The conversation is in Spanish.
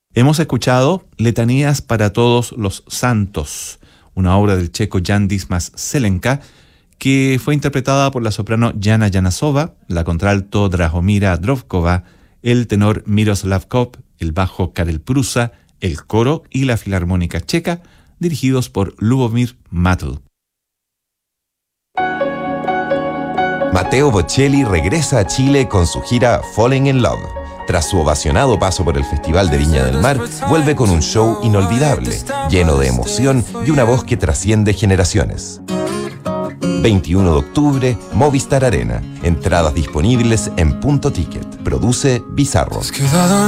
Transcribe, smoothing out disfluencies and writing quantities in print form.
Hemos escuchado Letanías para todos los santos, una obra del checo Jan Dismas Zelenka, que fue interpretada por la soprano Jana Janasova, la contralto Drahomira Drovkova, el tenor Miroslav Kop, el bajo Karel Prusa, el coro y la filarmónica checa, dirigidos por Lubomir Matl. Matteo Bocelli regresa a Chile con su gira Falling in Love. Tras su ovacionado paso por el Festival de Viña del Mar, vuelve con un show inolvidable, lleno de emoción y una voz que trasciende generaciones. 21 de octubre, Movistar Arena. Entradas disponibles en Punto Ticket. Produce Bizarro.